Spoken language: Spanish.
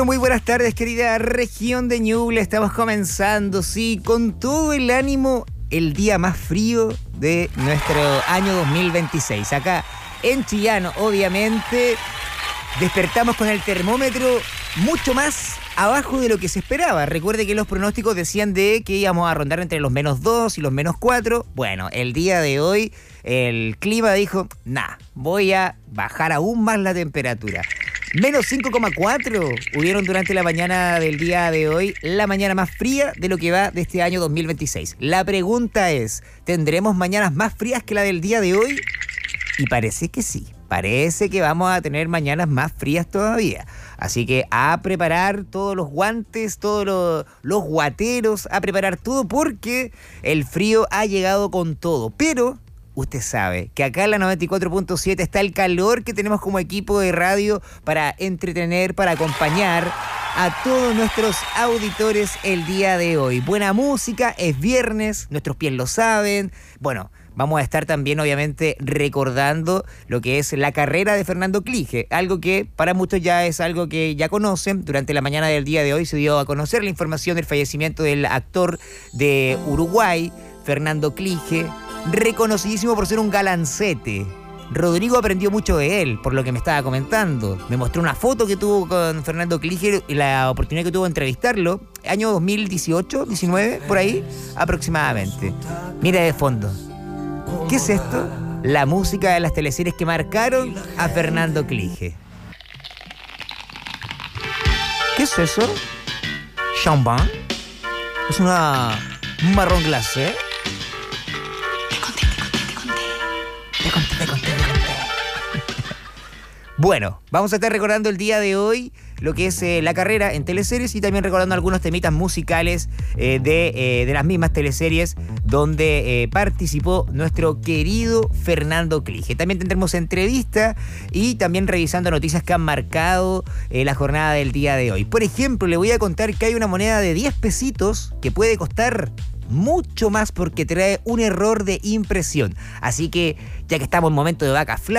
Muy buenas tardes, querida región de Ñuble. Estamos comenzando, sí, con todo el ánimo, el día más frío de nuestro año 2026. Acá en Chillán, obviamente, despertamos con el termómetro mucho más abajo de lo que se esperaba. Recuerde que los pronósticos decían de que íbamos a rondar entre los -2 y los -4. Bueno, el día de hoy el clima dijo, voy a bajar aún más la temperatura. -5,4 hubieron durante la mañana del día de hoy, la mañana más fría de lo que va de este año 2026. La pregunta es, ¿tendremos mañanas más frías que la del día de hoy? Y parece que sí, parece que vamos a tener mañanas más frías todavía. Así que a preparar todos los guantes, todos los guateros, a preparar todo porque el frío ha llegado con todo. Pero usted sabe que acá en la 94.7 está el calor que tenemos como equipo de radio para entretener, para acompañar a todos nuestros auditores el día de hoy. Buena música, es viernes, nuestros pies lo saben. Bueno, vamos a estar también obviamente recordando lo que es la carrera de Fernando Clige, algo que para muchos ya es algo que ya conocen. Durante la mañana del día de hoy se dio a conocer la información del fallecimiento del actor de Uruguay, Fernando Clige, reconocidísimo por ser un galancete. Rodrigo aprendió mucho de él, por lo que me estaba comentando. Me mostró una foto que tuvo con Fernando Clige y la oportunidad que tuvo de entrevistarlo, año 2018, 19, por ahí aproximadamente. Mira de fondo. ¿Qué es esto? La música de las teleseries que marcaron a Fernando Clige. ¿Qué es eso? ¿Champagne? ¿Es un marrón glacé? Te conté. Bueno, vamos a estar recordando el día de hoy lo que es la carrera en teleseries y también recordando algunos temitas musicales de las mismas teleseries donde participó nuestro querido Fernando Clige. También tendremos entrevista y también revisando noticias que han marcado la jornada del día de hoy. Por ejemplo, le voy a contar que hay una moneda de 10 pesitos que puede costar mucho más porque trae un error de impresión. Así que, ya que estamos en momento de vacas flacas,